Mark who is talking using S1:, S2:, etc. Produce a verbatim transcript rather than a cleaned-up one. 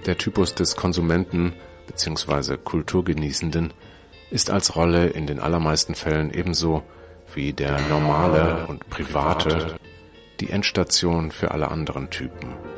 S1: Der Typus des Konsumenten bzw. Kulturgenießenden ist als Rolle in den allermeisten Fällen ebenso wie der normale und private die Endstation für alle anderen Typen.